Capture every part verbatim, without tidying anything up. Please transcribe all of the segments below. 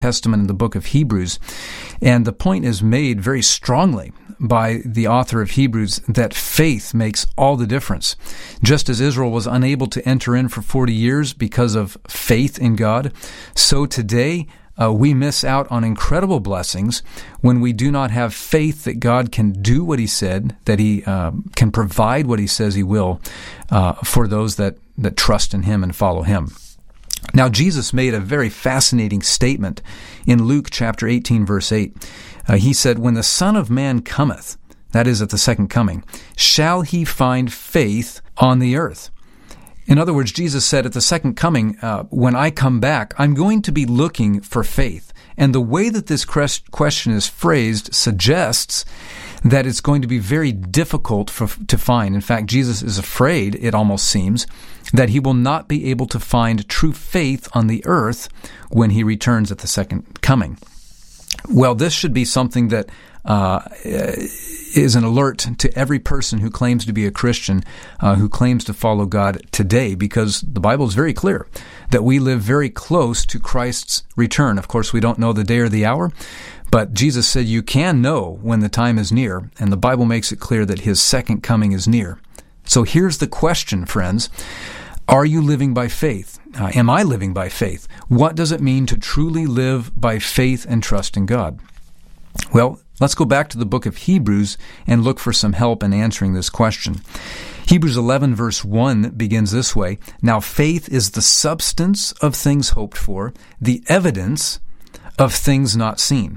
Testament in the book of Hebrews. And the point is made very strongly by the author of Hebrews that faith makes all the difference. Just as Israel was unable to enter in for forty years because of faith in God, so today uh, we miss out on incredible blessings when we do not have faith that God can do what He said, that He uh, can provide what He says He will uh, for those that, that trust in Him and follow Him. Now, Jesus made a very fascinating statement in Luke chapter eighteen, verse eight. Uh, he said, "When the Son of Man cometh," that is at the second coming, "shall He find faith on the earth?" In other words, Jesus said at the second coming, uh, when I come back, I'm going to be looking for faith. And the way that this question is phrased suggests that it's going to be very difficult for, to find. In fact, Jesus is afraid, it almost seems, that He will not be able to find true faith on the earth when He returns at the second coming. Well, this should be something that uh, is an alert to every person who claims to be a Christian, uh, who claims to follow God today, because the Bible is very clear that we live very close to Christ's return. Of course, we don't know the day or the hour, but Jesus said you can know when the time is near, and the Bible makes it clear that His second coming is near. So here's the question, friends. Are you living by faith? Uh, am I living by faith? What does it mean to truly live by faith and trust in God? Well, let's go back to the book of Hebrews and look for some help in answering this question. Hebrews eleven verse one begins this way, "Now faith is the substance of things hoped for, the evidence of things not seen."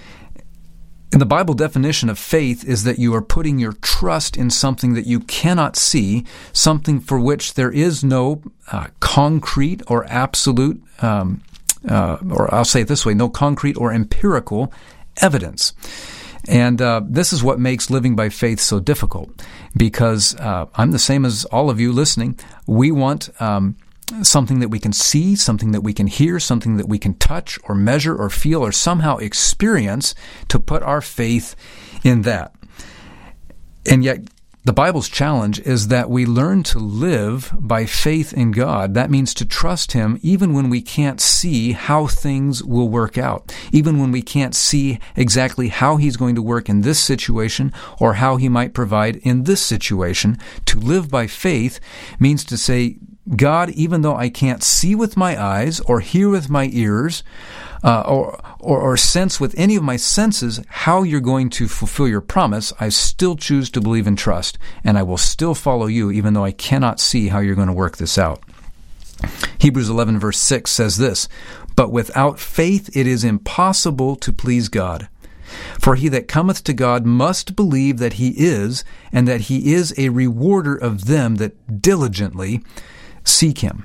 And the Bible definition of faith is that you are putting your trust in something that you cannot see, something for which there is no uh, concrete or absolute, um, uh, or I'll say it this way, no concrete or empirical evidence. And uh, this is what makes living by faith so difficult, because uh, I'm the same as all of you listening. We want um, something that we can see, something that we can hear, something that we can touch or measure or feel or somehow experience to put our faith in that. And yet, the Bible's challenge is that we learn to live by faith in God. That means to trust Him even when we can't see how things will work out, even when we can't see exactly how He's going to work in this situation or how He might provide in this situation. To live by faith means to say, God, even though I can't see with my eyes or hear with my ears uh, or, or or sense with any of my senses how you're going to fulfill your promise, I still choose to believe and trust, and I will still follow you even though I cannot see how you're going to work this out. Hebrews eleven verse six says this, "But without faith it is impossible to please God. For he that cometh to God must believe that He is, and that He is a rewarder of them that diligently seek Him."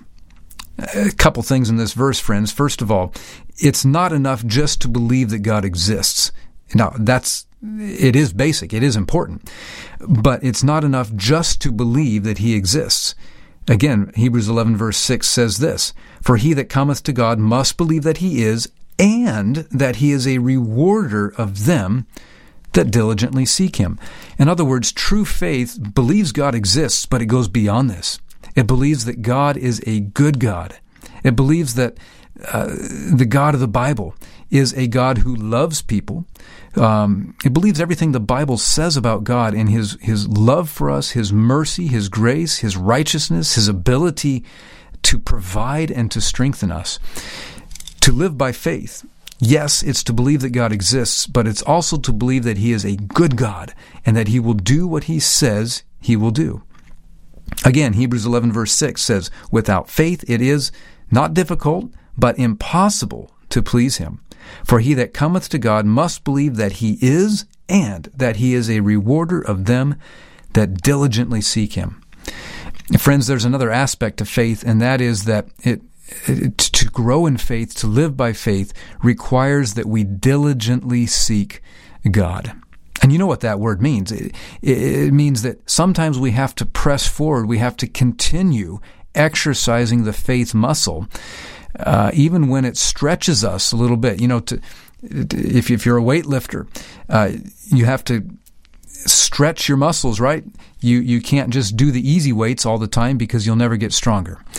A couple things in this verse, friends. First of all, it's not enough just to believe that God exists. Now, that's, it is basic, it is important, but it's not enough just to believe that He exists. Again, Hebrews eleven verse six says this, "For he that cometh to God must believe that He is, and that He is a rewarder of them that diligently seek Him." In other words, true faith believes God exists, but it goes beyond this. It believes that God is a good God. It believes that uh, the God of the Bible is a God who loves people. Um, it believes everything the Bible says about God and His, His love for us, His mercy, His grace, His righteousness, His ability to provide and to strengthen us. To live by faith, yes, it's to believe that God exists, but it's also to believe that He is a good God and that He will do what He says He will do. Again, Hebrews eleven verse six says, "Without faith it is not difficult, but impossible to please Him. For he that cometh to God must believe that He is, and that He is a rewarder of them that diligently seek Him." Friends, there's another aspect of faith, and that is that it, it to grow in faith, to live by faith, requires that we diligently seek God. And you know what that word means. It, it means that sometimes we have to press forward. We have to continue exercising the faith muscle, uh, even when it stretches us a little bit. You know, to, if, if you're a weightlifter, uh, you have to stretch your muscles, right? You, you can't just do the easy weights all the time because you'll never get stronger.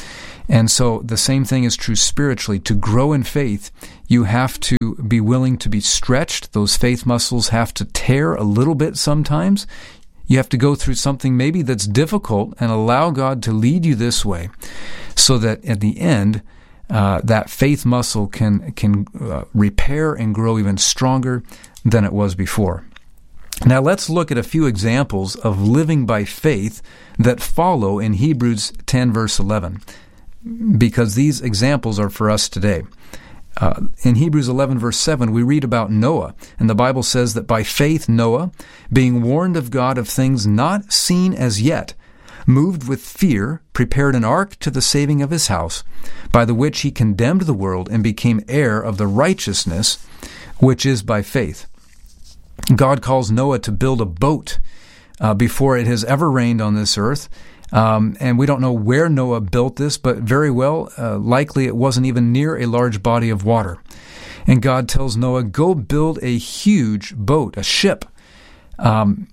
And so the same thing is true spiritually. To grow in faith, you have to be willing to be stretched. Those faith muscles have to tear a little bit sometimes. You have to go through something maybe that's difficult and allow God to lead you this way so that at the end, uh, that faith muscle can, can uh, repair and grow even stronger than it was before. Now let's look at a few examples of living by faith that follow in Hebrews ten, verse eleven, because these examples are for us today. Uh, in Hebrews eleven, verse seven, we read about Noah, and the Bible says that by faith Noah, being warned of God of things not seen as yet, moved with fear, prepared an ark to the saving of his house, by the which he condemned the world and became heir of the righteousness which is by faith. God calls Noah to build a boat uh, before it has ever rained on this earth. Um, and we don't know where Noah built this, but very well, uh, likely it wasn't even near a large body of water. And God tells Noah, go build a huge boat, a ship. Um,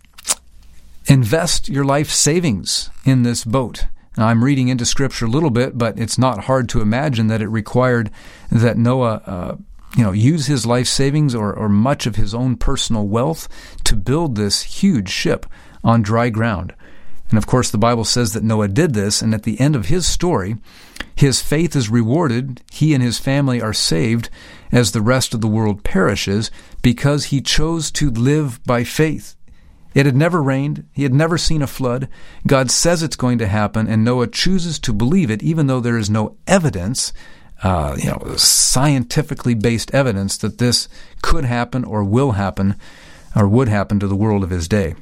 invest your life savings in this boat. Now, I'm reading into Scripture a little bit, but it's not hard to imagine that it required that Noah uh, you know, use his life savings or, or much of his own personal wealth to build this huge ship on dry ground. And of course, the Bible says that Noah did this, and at the end of his story, his faith is rewarded. He and his family are saved as the rest of the world perishes because he chose to live by faith. It had never rained. He had never seen a flood. God says it's going to happen, and Noah chooses to believe it, even though there is no evidence Uh, you know, scientifically based evidence that this could happen or will happen or would happen to the world of his day.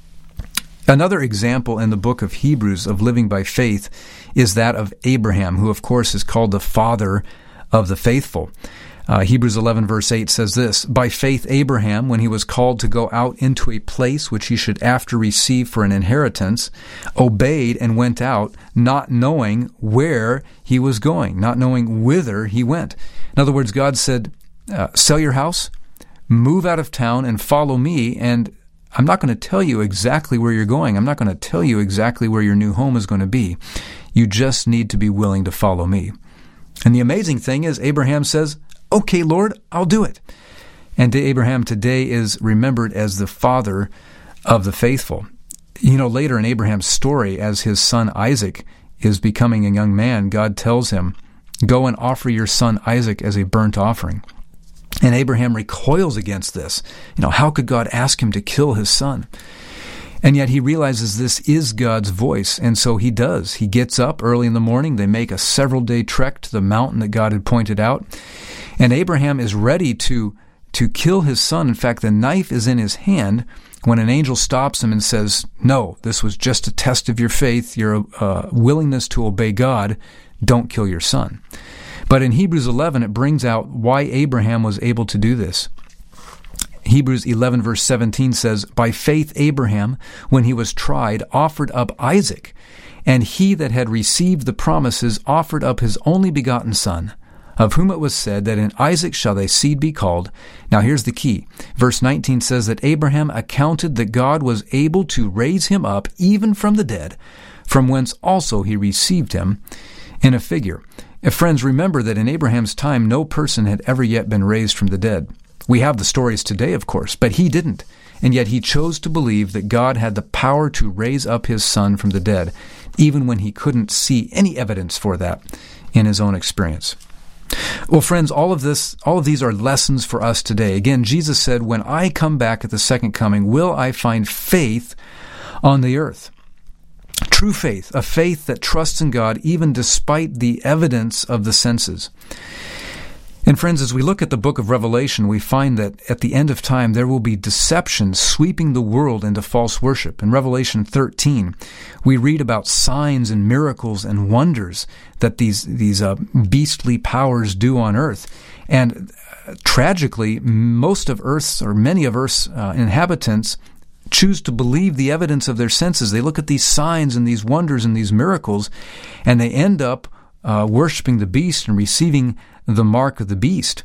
Another example in the book of Hebrews of living by faith is that of Abraham, who of course is called the father of the faithful. Uh, Hebrews eleven verse eight says this, by faith Abraham, when he was called to go out into a place which he should after receive for an inheritance, obeyed and went out, not knowing where he was going, not knowing whither he went. In other words, God said, uh, sell your house, move out of town and follow me, and I'm not going to tell you exactly where you're going. I'm not going to tell you exactly where your new home is going to be. You just need to be willing to follow me. And the amazing thing is, Abraham says, okay, Lord, I'll do it. And Abraham today is remembered as the father of the faithful. You know, later in Abraham's story, as his son Isaac is becoming a young man, God tells him, go and offer your son Isaac as a burnt offering. And Abraham recoils against this. You know, how could God ask him to kill his son? And yet he realizes this is God's voice, and so he does. He gets up early in the morning. They make a several-day trek to the mountain that God had pointed out. And Abraham is ready to, to kill his son. In fact, the knife is in his hand when an angel stops him and says, no, this was just a test of your faith, your uh, willingness to obey God. Don't kill your son. But in Hebrews eleven, it brings out why Abraham was able to do this. Hebrews eleven verse seventeen says, by faith Abraham, when he was tried, offered up Isaac, and he that had received the promises offered up his only begotten son, of whom it was said that in Isaac shall thy seed be called. Now here's the key. Verse nineteen says that Abraham accounted that God was able to raise him up even from the dead, from whence also he received him in a figure. If friends, remember that in Abraham's time no person had ever yet been raised from the dead. We have the stories today, of course, but he didn't. And yet he chose to believe that God had the power to raise up his son from the dead, even when he couldn't see any evidence for that in his own experience. Well, friends, all of this, all of these are lessons for us today. Again, Jesus said, when I come back at the second coming, will I find faith on the earth? True faith, a faith that trusts in God even despite the evidence of the senses. And friends, as we look at the book of Revelation, we find that at the end of time there will be deception sweeping the world into false worship. In Revelation thirteen, we read about signs and miracles and wonders that these these uh, beastly powers do on earth. And uh, tragically, most of Earth's, or many of Earth's uh, inhabitants choose to believe the evidence of their senses. They look at these signs and these wonders and these miracles, and they end up uh, worshiping the beast and receiving the mark of the beast.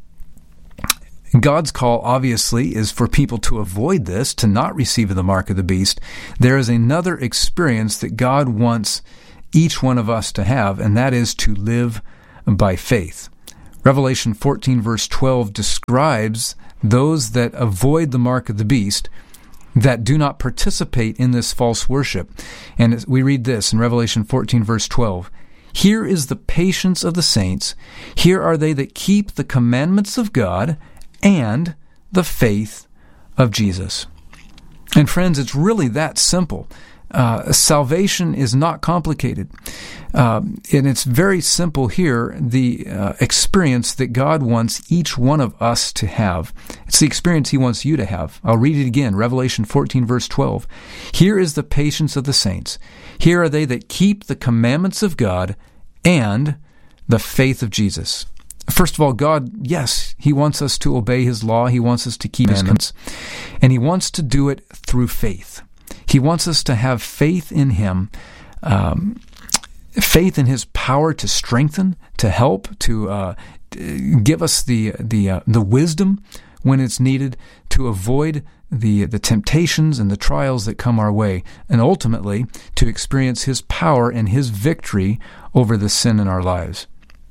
God's call, obviously, is for people to avoid this, to not receive the mark of the beast. There is another experience that God wants each one of us to have, and that is to live by faith. Revelation fourteen verse twelve describes those that avoid the mark of the beast, that do not participate in this false worship. And we read this in Revelation fourteen verse twelve. Here is the patience of the saints. Here are they that keep the commandments of God and the faith of Jesus. And friends, it's really that simple. Uh, salvation is not complicated. Uh, and it's very simple here, the uh, experience that God wants each one of us to have. It's the experience He wants you to have. I'll read it again, Revelation fourteen, verse twelve. Here is the patience of the saints. Here are they that keep the commandments of God and the faith of Jesus. First of all, God, yes, He wants us to obey His law. He wants us to keep His commandments. And He wants to do it through faith. He wants us to have faith in Him, um, faith in His power to strengthen, to help, to uh, give us the the uh, the wisdom when it's needed, to avoid the the temptations and the trials that come our way, and ultimately to experience His power and His victory over the sin in our lives.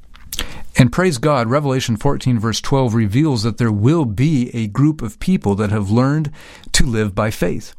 And praise God, Revelation fourteen verse twelve reveals that there will be a group of people that have learned to live by faith.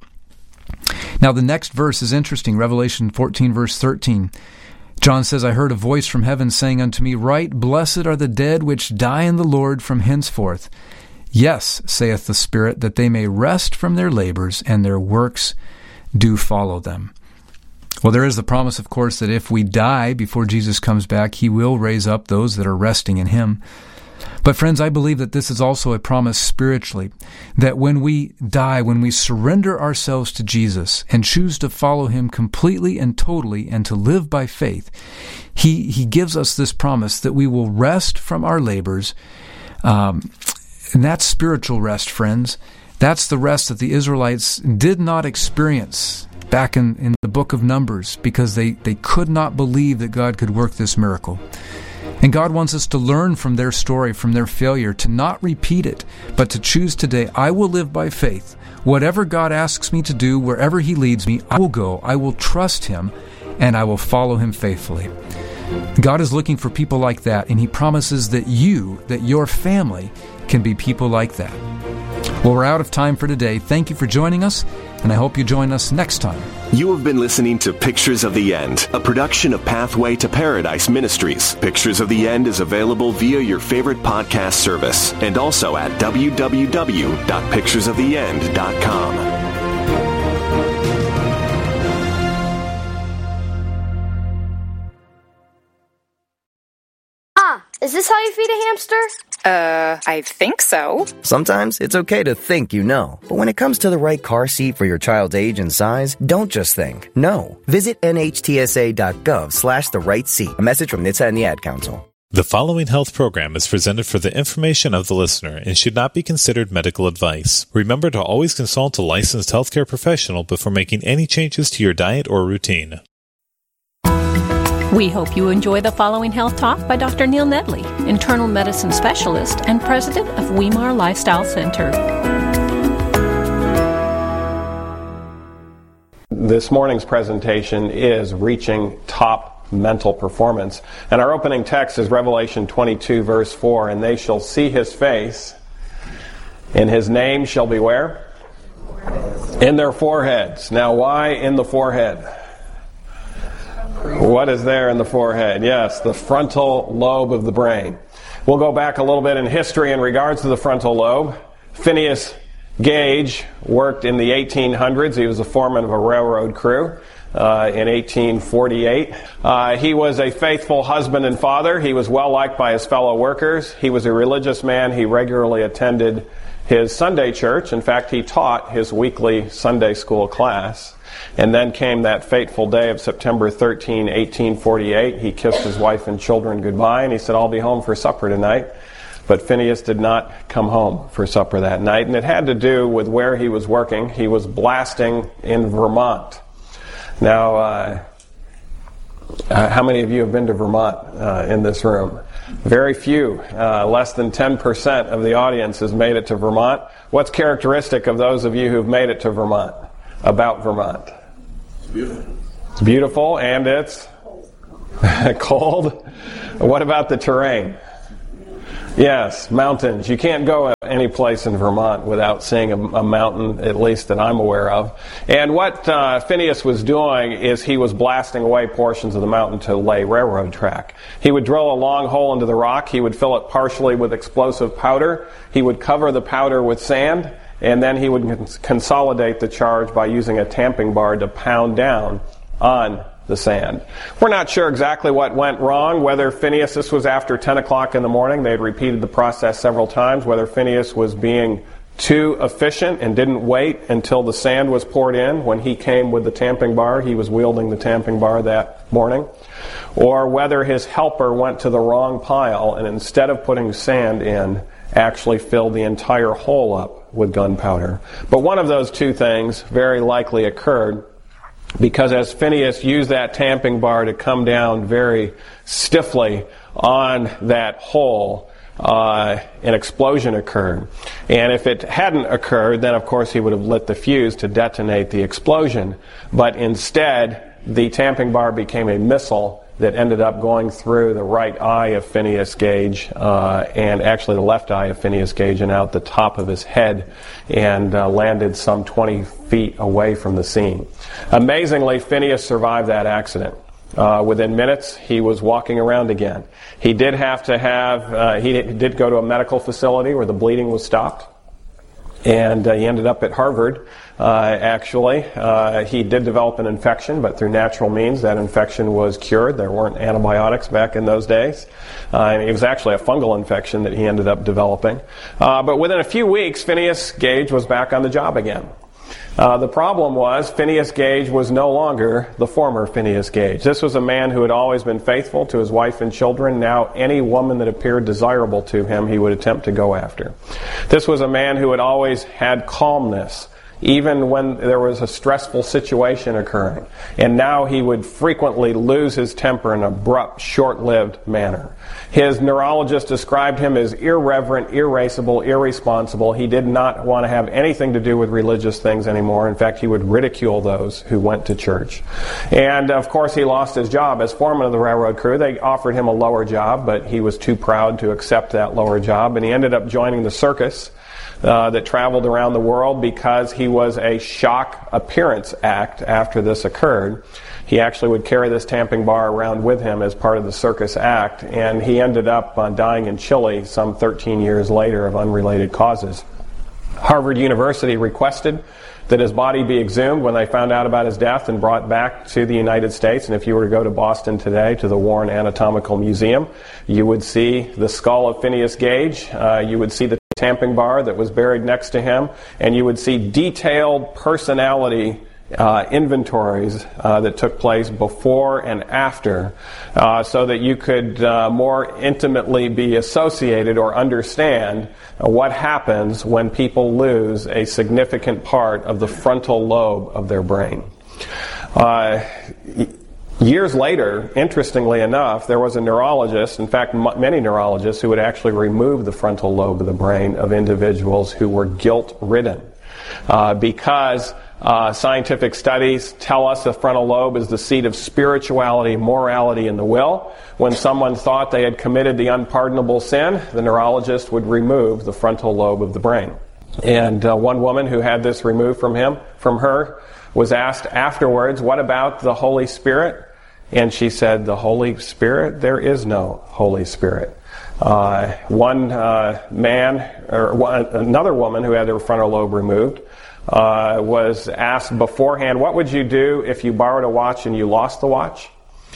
Now the next verse is interesting, Revelation fourteen verse thirteen. John says, I heard a voice from heaven saying unto me, Write, blessed are the dead which die in the Lord from henceforth. Yes, saith the Spirit, that they may rest from their labors, and their works do follow them. Well, there is the promise, of course, that if we die before Jesus comes back, He will raise up those that are resting in Him. But friends, I believe that this is also a promise spiritually, that when we die, when we surrender ourselves to Jesus and choose to follow Him completely and totally and to live by faith, He He gives us this promise that we will rest from our labors. Um, and that's spiritual rest, friends. That's the rest that the Israelites did not experience back in, in the book of Numbers, because they, they could not believe that God could work this miracle. And God wants us to learn from their story, from their failure, to not repeat it, but to choose today, I will live by faith. Whatever God asks me to do, wherever He leads me, I will go, I will trust Him, and I will follow Him faithfully. God is looking for people like that, and He promises that you, that your family, can be people like that. Well, we're out of time for today. Thank you for joining us, and I hope you join us next time. You have been listening to Pictures of the End, a production of Pathway to Paradise Ministries. Pictures of the End is available via your favorite podcast service and also at w w w dot pictures of the end dot com. Is this how you feed a hamster? Uh, I think so. Sometimes it's okay to think you know, but when it comes to the right car seat for your child's age and size, don't just think. No. Visit N H T S A dot gov slash the right seat. A message from N H T S A and the Ad Council. The following health program is presented for the information of the listener and should not be considered medical advice. Remember to always consult a licensed healthcare professional before making any changes to your diet or routine. We hope you enjoy the following health talk by Doctor Neil Nedley, internal medicine specialist and president of Weimar Lifestyle Center. This morning's presentation is Reaching Top Mental Performance. And our opening text is Revelation twenty-two, verse four. And they shall see His face, and His name shall be where? In their foreheads. Now, why in the forehead? What is there in the forehead? Yes, the frontal lobe of the brain. We'll go back a little bit in history in regards to the frontal lobe. Phineas Gage worked in the eighteen hundreds. He was a foreman of a railroad crew uh, in eighteen forty-eight. Uh, he was a faithful husband and father. He was well liked by his fellow workers. He was a religious man. He regularly attended his Sunday church. In fact, he taught his weekly Sunday school class. And then came that fateful day of September thirteenth, eighteen forty-eight. He kissed his wife and children goodbye, and he said, I'll be home for supper tonight. But Phineas did not come home for supper that night, and it had to do with where he was working. He was blasting in Vermont. Now, uh, uh, how many of you have been to Vermont uh, in this room? Very few. Uh, less than ten percent of the audience has made it to Vermont. What's characteristic of those of you who've made it to Vermont? About Vermont? It's beautiful. It's beautiful, and it's Cold? What about the terrain? Yes, mountains. You can't go any place in Vermont without seeing a, a mountain, at least that I'm aware of. And what uh, Phineas was doing is he was blasting away portions of the mountain to lay railroad track. He would drill a long hole into the rock. He would fill it partially with explosive powder. He would cover the powder with sand, and then he would cons- consolidate the charge by using a tamping bar to pound down on the sand. We're not sure exactly what went wrong, whether Phineas, this was after ten o'clock in the morning, they had repeated the process several times, whether Phineas was being too efficient and didn't wait until the sand was poured in. When he came with the tamping bar, he was wielding the tamping bar that morning, or whether his helper went to the wrong pile and instead of putting sand in, actually filled the entire hole up with gunpowder. But one of those two things very likely occurred, because as Phineas used that tamping bar to come down very stiffly on that hole, uh, an explosion occurred. And if it hadn't occurred, then of course he would have lit the fuse to detonate the explosion. But instead, the tamping bar became a missile that ended up going through the right eye of Phineas Gage, uh, and actually the left eye of Phineas Gage, and out the top of his head, and uh, landed some twenty feet away from the scene. Amazingly, Phineas survived that accident. Uh, within minutes, he was walking around again. He did have to have, uh, he did go to a medical facility where the bleeding was stopped. And uh, he ended up at Harvard, uh, actually. Uh, he did develop an infection, but through natural means, that infection was cured. There weren't antibiotics back in those days. Uh, and it was actually a fungal infection that he ended up developing. Uh, but within a few weeks, Phineas Gage was back on the job again. Uh, the problem was Phineas Gage was no longer the former Phineas Gage. This was a man who had always been faithful to his wife and children. Now any woman that appeared desirable to him, he would attempt to go after. This was a man who had always had calmness, even when there was a stressful situation occurring. And now he would frequently lose his temper in an abrupt, short-lived manner. His neurologist described him as irreverent, irascible, irresponsible. He did not want to have anything to do with religious things anymore. In fact, he would ridicule those who went to church. And, of course, he lost his job as foreman of the railroad crew. They offered him a lower job, but he was too proud to accept that lower job, and he ended up joining the circus Uh, that traveled around the world because he was a shock appearance act after this occurred. He actually would carry this tamping bar around with him as part of the circus act, and he ended up uh, dying in Chile some thirteen years later of unrelated causes. Harvard University requested that his body be exhumed when they found out about his death and brought back to the United States. And if you were to go to Boston today to the Warren Anatomical Museum, you would see the skull of Phineas Gage. Uh, you would see the tamping bar that was buried next to him, and you would see detailed personality uh, inventories uh, that took place before and after, uh, so that you could uh, more intimately be associated or understand uh, what happens when people lose a significant part of the frontal lobe of their brain. Uh, Years later, interestingly enough, there was a neurologist, in fact m- many neurologists, who would actually remove the frontal lobe of the brain of individuals who were guilt-ridden. Uh, because uh, scientific studies tell us the frontal lobe is the seat of spirituality, morality, and the will. When someone thought they had committed the unpardonable sin, the neurologist would remove the frontal lobe of the brain. And uh, one woman who had this removed from him, from her, was asked afterwards, "What about the Holy Spirit?" And she said, "The Holy Spirit? There is no Holy Spirit." Uh, one uh, man, or one, another woman who had her frontal lobe removed, uh, was asked beforehand, "What would you do if you borrowed a watch and you lost the watch?"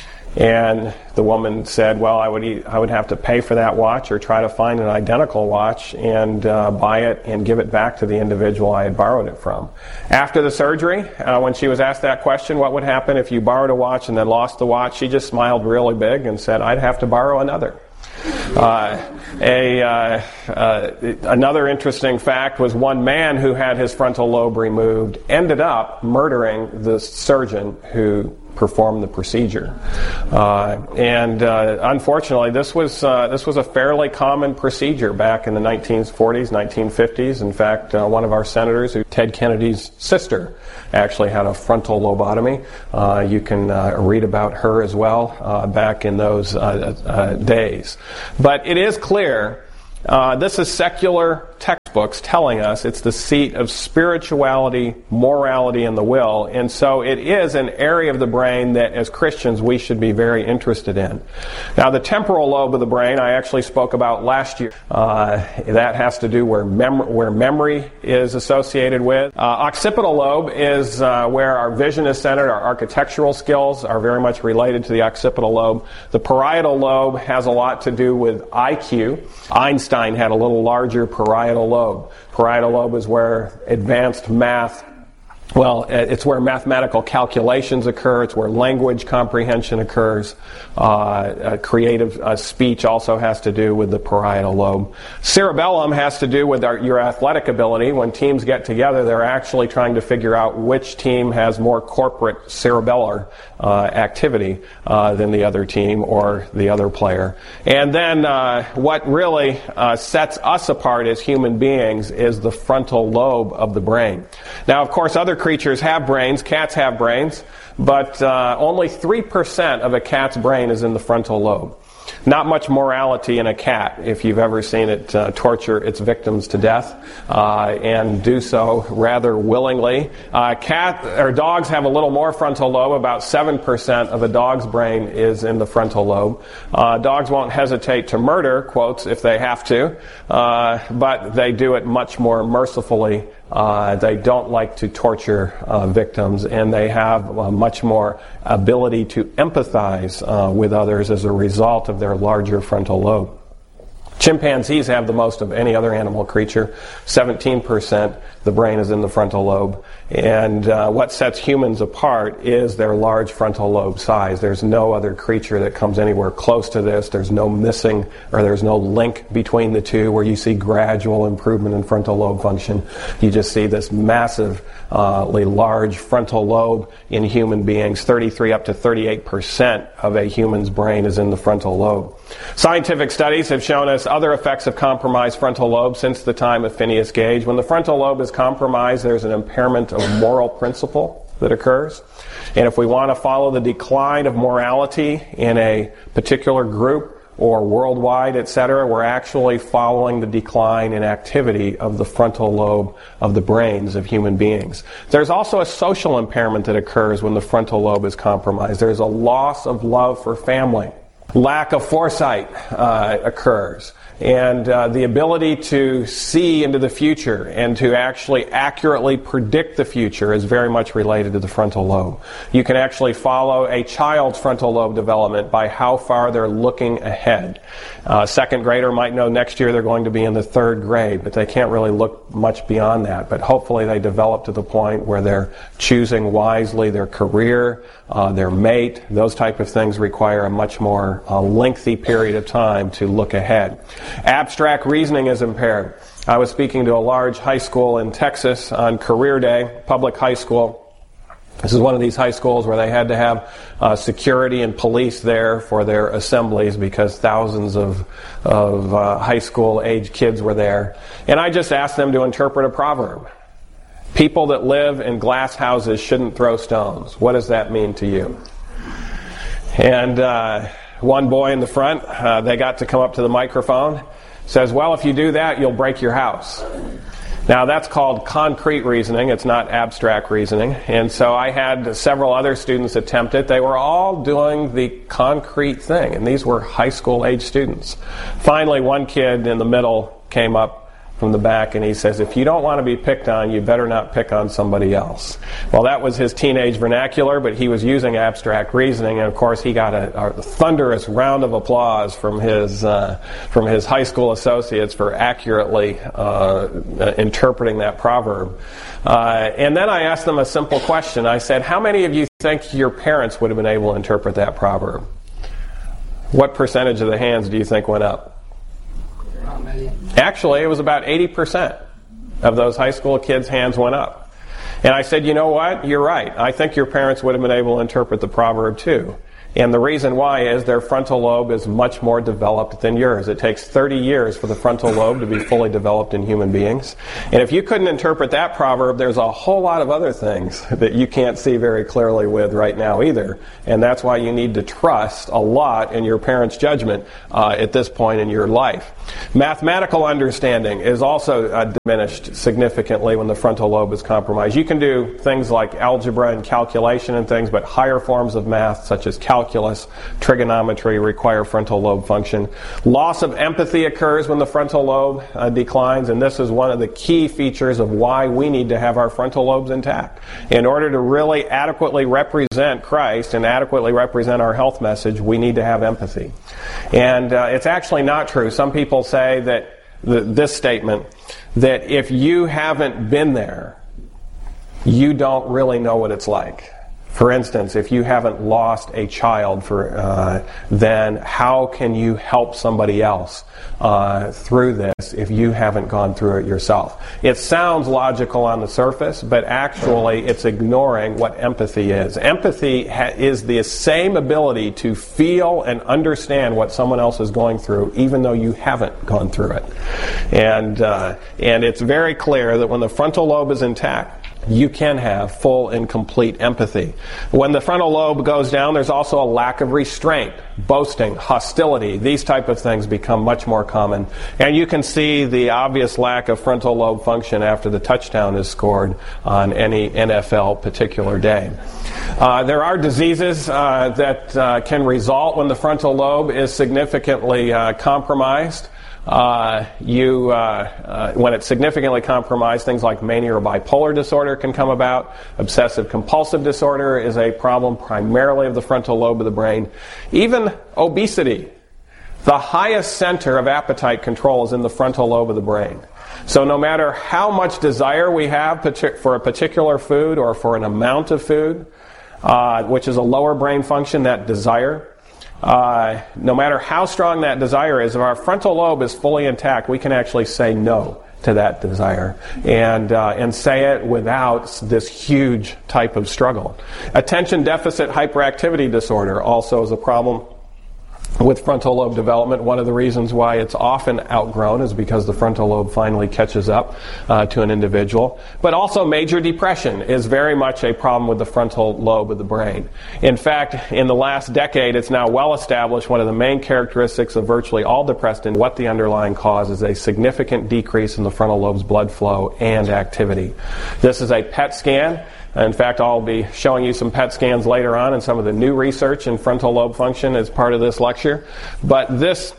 And the woman said, "Well, I would eat, I would have to pay for that watch or try to find an identical watch and uh, buy it and give it back to the individual I had borrowed it from." After the surgery, uh, when she was asked that question, what would happen if you borrowed a watch and then lost the watch, she just smiled really big and said, "I'd have to borrow another." Uh, a uh, uh, another interesting fact was one man who had his frontal lobe removed ended up murdering the surgeon who perform the procedure. Uh, and uh, unfortunately, this was uh, this was a fairly common procedure back in the nineteen forties, nineteen fifties. In fact, uh, one of our senators, Ted Kennedy's sister, actually had a frontal lobotomy. Uh, you can uh, read about her as well uh, back in those uh, uh, days. But it is clear, uh, this is secular textbooks telling us it's the seat of spirituality, morality, and the will. And so it is an area of the brain that as Christians we should be very interested in. Now the temporal lobe of the brain I actually spoke about last year. Uh, that has to do where, mem- where memory is associated with. Uh, occipital lobe is uh, where our vision is centered. Our architectural skills are very much related to the occipital lobe. The parietal lobe has a lot to do with I Q. Einstein had a little larger parietal lobe. Parietal lobe is where advanced math, well, it's where mathematical calculations occur. It's where language comprehension occurs. Uh, uh, creative uh, speech also has to do with the parietal lobe. Cerebellum has to do with our, your athletic ability. When teams get together, they're actually trying to figure out which team has more corporate cerebellar uh, activity uh, than the other team or the other player. And then uh, what really uh, sets us apart as human beings is the frontal lobe of the brain. Now, of course, other creatures have brains. Cats have brains, but uh, only three percent of a cat's brain is in the frontal lobe. Not much morality in a cat if you've ever seen it uh, torture its victims to death, uh, and do so rather willingly. Uh, cat or dogs have a little more frontal lobe. About seven percent of a dog's brain is in the frontal lobe. Uh, dogs won't hesitate to murder, quotes, if they have to, uh, but they do it much more mercifully. Uh, they don't like to torture uh, victims, and they have uh, much more ability to empathize uh, with others as a result of their larger frontal lobe. Chimpanzees have the most of any other animal creature. seventeen percent the brain is in the frontal lobe. And uh, what sets humans apart is their large frontal lobe size. There's no other creature that comes anywhere close to this. There's no missing, or there's no link between the two where you see gradual improvement in frontal lobe function. You just see this massively uh, large frontal lobe in human beings. thirty-three up to thirty-eight percent of a human's brain is in the frontal lobe. Scientific studies have shown us other effects of compromised frontal lobe since the time of Phineas Gage. When the frontal lobe is compromised, there's an impairment of moral principle that occurs. And if we want to follow the decline of morality in a particular group or worldwide, et cetera, we're actually following the decline in activity of the frontal lobe of the brains of human beings. There's also a social impairment that occurs when the frontal lobe is compromised. There's a loss of love for family. Lack of foresight uh, occurs. And uh, the ability to see into the future and to actually accurately predict the future is very much related to the frontal lobe. You can actually follow a child's frontal lobe development by how far they're looking ahead. Uh, second grader might know next year they're going to be in the third grade, but they can't really look much beyond that. But hopefully they develop to the point where they're choosing wisely their career, uh, their mate. Those type of things require a much more uh, lengthy period of time to look ahead. Abstract reasoning is impaired. I was speaking to a large high school in Texas on career day, public high school. This is one of these high schools where they had to have uh, security and police there for their assemblies because thousands of, of uh, high school age kids were there. And I just asked them to interpret a proverb. People that live in glass houses shouldn't throw stones. What does that mean to you? And uh, one boy in the front, uh, they got to come up to the microphone, says, well, if you do that, you'll break your house. Now, that's called concrete reasoning. It's not abstract reasoning. And so I had several other students attempt it. They were all doing the concrete thing, and these were high school age students. Finally, one kid in the middle came up from the back, and he says, if you don't want to be picked on, you better not pick on somebody else. Well, that was his teenage vernacular, but he was using abstract reasoning, and of course he got a, a thunderous round of applause from his uh, from his high school associates for accurately uh, interpreting that proverb. Uh, and then I asked them a simple question. I said, how many of you think your parents would have been able to interpret that proverb? What percentage of the hands do you think went up? Actually, it was about eighty percent of those high school kids' hands went up. And I said, you know what? You're right. I think your parents would have been able to interpret the proverb too. And the reason why is their frontal lobe is much more developed than yours. It takes thirty years for the frontal lobe to be fully developed in human beings. And if you couldn't interpret that proverb, there's a whole lot of other things that you can't see very clearly with right now either. And that's why you need to trust a lot in your parents' judgment uh, at this point in your life. Mathematical understanding is also uh, diminished significantly when the frontal lobe is compromised. You can do things like algebra and calculation and things, but higher forms of math, such as calculus, Calculus, trigonometry require frontal lobe function. Loss of empathy occurs when the frontal lobe uh, declines, and this is one of the key features of why we need to have our frontal lobes intact. In order to really adequately represent Christ and adequately represent our health message, we need to have empathy. And uh, it's actually not true. Some people say that th- this statement, that if you haven't been there, you don't really know what it's like. For instance, if you haven't lost a child, for uh, then how can you help somebody else uh, through this if you haven't gone through it yourself? It sounds logical on the surface, but actually it's ignoring what empathy is. Empathy ha- is the same ability to feel and understand what someone else is going through, even though you haven't gone through it. And uh, and it's very clear that when the frontal lobe is intact, you can have full and complete empathy. When the frontal lobe goes down, there's also a lack of restraint, boasting, hostility. These type of things become much more common. And you can see the obvious lack of frontal lobe function after the touchdown is scored on any N F L particular day. Uh, there are diseases uh, that uh, can result when the frontal lobe is significantly uh, compromised. Uh, you, uh, uh, when it's significantly compromised, things like mania or bipolar disorder can come about. Obsessive compulsive disorder is a problem primarily of the frontal lobe of the brain. Even obesity. The highest center of appetite control is in the frontal lobe of the brain. So no matter how much desire we have for a particular food or for an amount of food, uh, which is a lower brain function, that desire, Uh, no matter how strong that desire is, if our frontal lobe is fully intact, we can actually say no to that desire and uh, and say it without this huge type of struggle. Attention deficit hyperactivity disorder also is a problem with frontal lobe development. One of the reasons why it's often outgrown is because the frontal lobe finally catches up uh, to an individual. But also major depression is very much a problem with the frontal lobe of the brain. In fact, in the last decade, it's now well established one of the main characteristics of virtually all depressed and what the underlying cause is a significant decrease in the frontal lobe's blood flow and activity. This is a P E T scan. In fact, I'll be showing you some P E T scans later on and some of the new research in frontal lobe function as part of this lecture. But this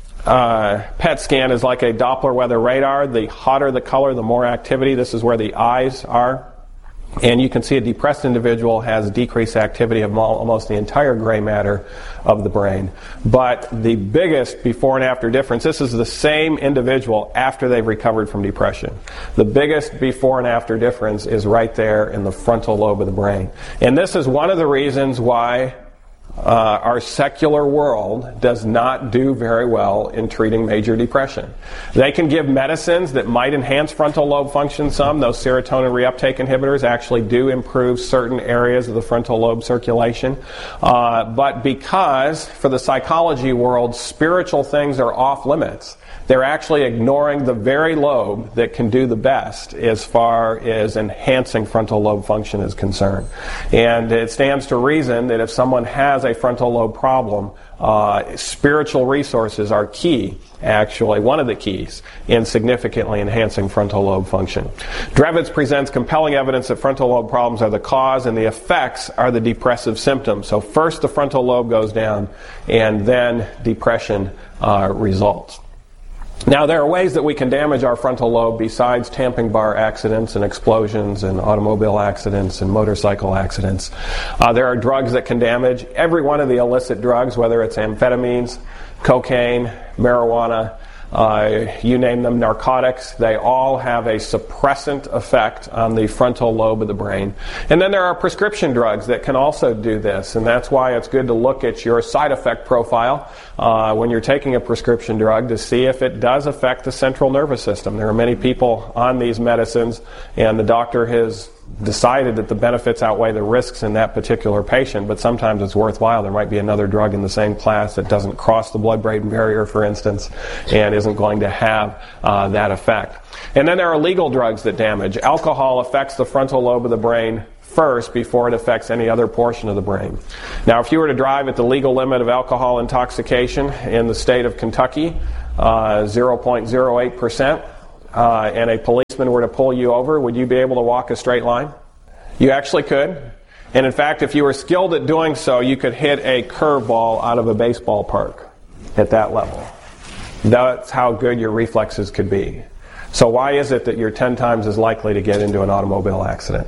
uh, P E T scan is like a Doppler weather radar. The hotter the color, the more activity. This is where the eyes are. And you can see a depressed individual has decreased activity of almost the entire gray matter of the brain. But the biggest before and after difference, this is the same individual after they've recovered from depression. The biggest before and after difference is right there in the frontal lobe of the brain. And this is one of the reasons why Uh, our secular world does not do very well in treating major depression. They can give medicines that might enhance frontal lobe function some. Those serotonin reuptake inhibitors actually do improve certain areas of the frontal lobe circulation. Uh, but because, for the psychology world, spiritual things are off limits, they're actually ignoring the very lobe that can do the best as far as enhancing frontal lobe function is concerned. And it stands to reason that if someone has a frontal lobe problem, uh, spiritual resources are key, actually, one of the keys in significantly enhancing frontal lobe function. Drevitz presents compelling evidence that frontal lobe problems are the cause and the effects are the depressive symptoms. So first the frontal lobe goes down and then depression uh, results. Now, there are ways that we can damage our frontal lobe besides tamping bar accidents and explosions and automobile accidents and motorcycle accidents. Uh, there are drugs that can damage. Every one of the illicit drugs, whether it's amphetamines, cocaine, marijuana, uh, you name them, narcotics, they all have a suppressant effect on the frontal lobe of the brain. And then there are prescription drugs that can also do this, and that's why it's good to look at your side effect profile uh, when you're taking a prescription drug to see if it does affect the central nervous system. There are many people on these medicines, and the doctor has decided that the benefits outweigh the risks in that particular patient, but sometimes it's worthwhile. There might be another drug in the same class that doesn't cross the blood-brain barrier, for instance, and isn't going to have uh, that effect. And then there are legal drugs that damage. Alcohol affects the frontal lobe of the brain first before it affects any other portion of the brain. Now, if you were to drive at the legal limit of alcohol intoxication in the state of Kentucky, uh, zero point zero eight percent, Uh, and a policeman were to pull you over, would you be able to walk a straight line? You actually could. And in fact, if you were skilled at doing so, you could hit a curveball out of a baseball park at that level. That's how good your reflexes could be. So why is it that you're ten times as likely to get into an automobile accident?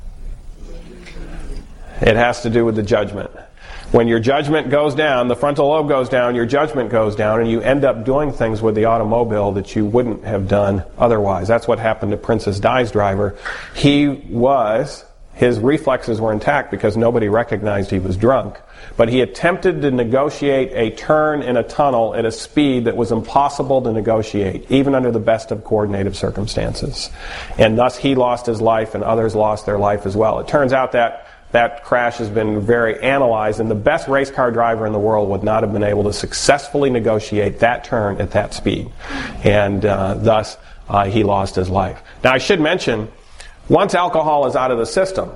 It has to do with the judgment. When your judgment goes down, the frontal lobe goes down, your judgment goes down, and you end up doing things with the automobile that you wouldn't have done otherwise. That's what happened to Princess Di's driver. He was, his reflexes were intact because nobody recognized he was drunk, but he attempted to negotiate a turn in a tunnel at a speed that was impossible to negotiate, even under the best of coordinated circumstances. And thus he lost his life, and others lost their life as well. It turns out that That crash has been very analyzed, and the best race car driver in the world would not have been able to successfully negotiate that turn at that speed. And uh, thus, uh, he lost his life. Now, I should mention, once alcohol is out of the system,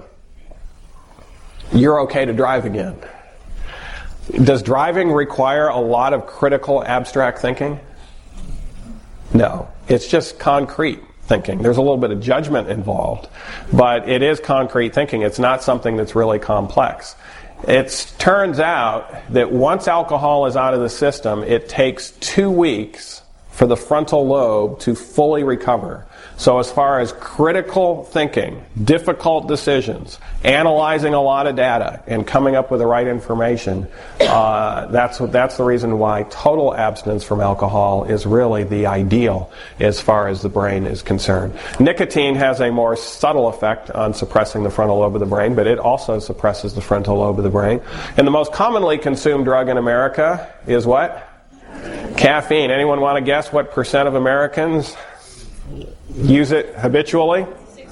you're okay to drive again. Does driving require a lot of critical, abstract thinking? No. It's just concrete thinking. There's a little bit of judgment involved, but it is concrete thinking. It's not something that's really complex. It turns out that once alcohol is out of the system, it takes two weeks for the frontal lobe to fully recover. So as far as critical thinking, difficult decisions, analyzing a lot of data, and coming up with the right information, uh, that's that's the reason why total abstinence from alcohol is really the ideal as far as the brain is concerned. Nicotine has a more subtle effect on suppressing the frontal lobe of the brain, but it also suppresses the frontal lobe of the brain. And the most commonly consumed drug in America is what? Caffeine. Anyone want to guess what percent of Americans use it habitually?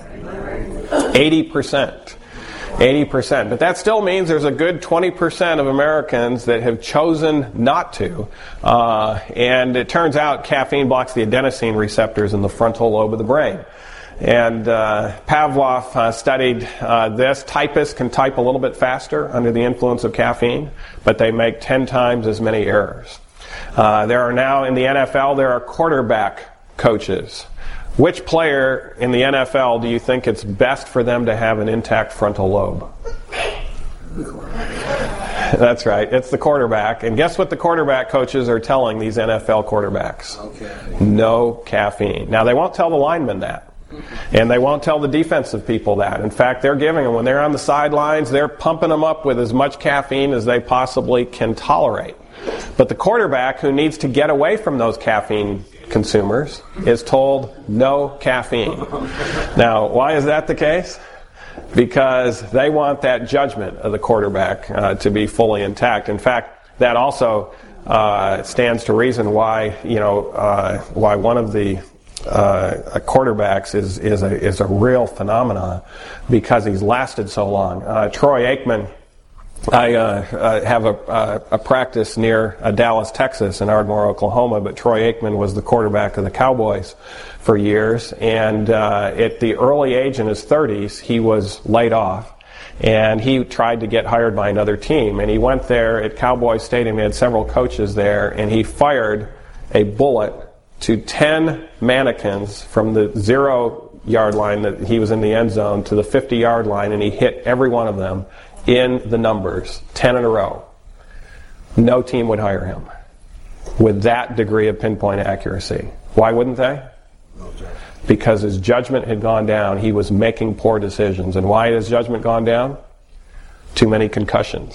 eighty percent. eighty percent. But that still means there's a good twenty percent of Americans that have chosen not to. Uh, and it turns out caffeine blocks the adenosine receptors in the frontal lobe of the brain. And uh, Pavlov uh, studied uh, this. Typists can type a little bit faster under the influence of caffeine, but they make ten times as many errors. Uh, there are now, in the N F L, there are quarterback coaches. Which player in the N F L do you think it's best for them to have an intact frontal lobe? That's right, it's the quarterback. And guess what the quarterback coaches are telling these N F L quarterbacks? Okay. No caffeine. Now, they won't tell the linemen that. And they won't tell the defensive people that. In fact, they're giving them, when they're on the sidelines, they're pumping them up with as much caffeine as they possibly can tolerate. But the quarterback, who needs to get away from those caffeine consumers, is told no caffeine. Now, why is that the case? Because they want that judgment of the quarterback uh, to be fully intact. In fact, that also uh, stands to reason why, you know, uh, why one of the uh, quarterbacks is is a is a real phenomenon, because he's lasted so long. Uh, Troy Aikman. I uh, uh, have a, uh, a practice near uh, Dallas, Texas, and Ardmore, Oklahoma, but Troy Aikman was the quarterback of the Cowboys for years, and uh, at the early age in his thirties, he was laid off, and he tried to get hired by another team, and he went there at Cowboys Stadium. He had several coaches there, and he fired a bullet to ten mannequins from the zero-yard line that he was in the end zone to the fifty-yard line, and he hit every one of them in the numbers, ten in a row. No team would hire him with that degree of pinpoint accuracy. Why wouldn't they? Because his judgment had gone down. He was making poor decisions. And why had his judgment gone down? Too many concussions.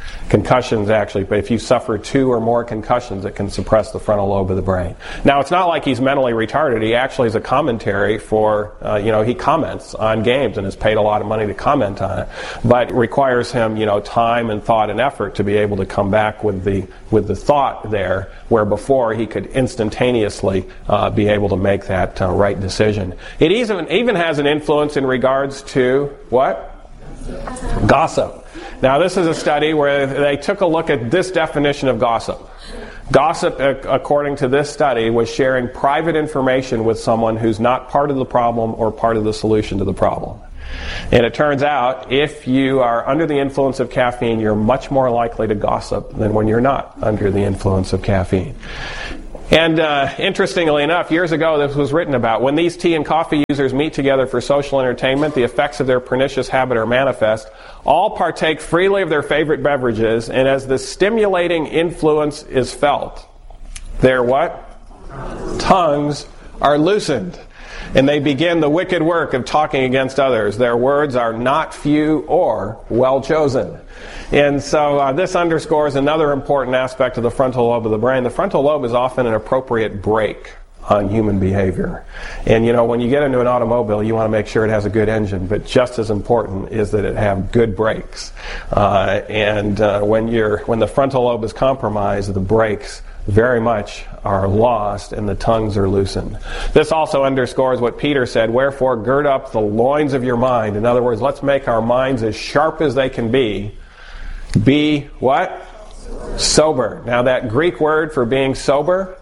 Concussions actually, but if you suffer two or more concussions, it can suppress the frontal lobe of the brain. Now, it's not like he's mentally retarded. He actually is a commentary for, uh, you know, he comments on games and has paid a lot of money to comment on it. But it requires him, you know, time and thought and effort to be able to come back with the with the thought there, where before he could instantaneously uh, be able to make that uh, right decision. It even, even has an influence in regards to what? Gossip. Now, this is a study where they took a look at this definition of gossip. Gossip, according to this study, was sharing private information with someone who's not part of the problem or part of the solution to the problem. And it turns out, if you are under the influence of caffeine, you're much more likely to gossip than when you're not under the influence of caffeine. And uh, interestingly enough, years ago this was written about. When these tea and coffee users meet together for social entertainment, the effects of their pernicious habit are manifest. All partake freely of their favorite beverages, and as the stimulating influence is felt, their what? Tongues are loosened, and they begin the wicked work of talking against others. Their words are not few or well chosen. And so uh, this underscores another important aspect of the frontal lobe of the brain. The frontal lobe is often an appropriate brake on human behavior. And you know, when you get into an automobile, you want to make sure it has a good engine, but just as important is that it have good brakes. Uh, and uh, when you're when the frontal lobe is compromised, the brakes very much are lost and the tongues are loosened. This also underscores what Peter said, wherefore gird up the loins of your mind. In other words, let's make our minds as sharp as they can be. Be what? Sober. Now that Greek word for being sober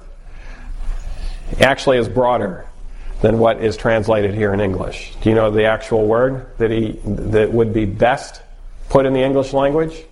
actually is broader than what is translated here in English. Do you know the actual word that he that would be best put in the English language?